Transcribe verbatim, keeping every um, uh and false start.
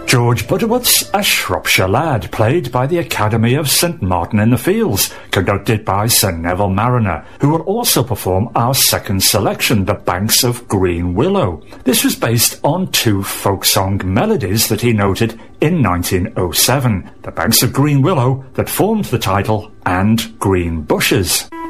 George Butterworth's A Shropshire Lad, played by the Academy of St Martin in the Fields, conducted by Sir Neville Marriner, who will also perform our second selection, The Banks of Green Willow. This was based on two folk song melodies that he noted in nineteen oh seven, The Banks of Green Willow, that formed the title, and Green Bushes.